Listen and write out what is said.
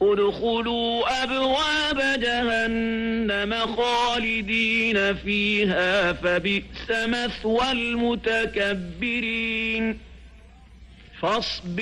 ادخلوا أبواب جهنم خالدين فيها فبئس مثوى المتكبرين. فاصبر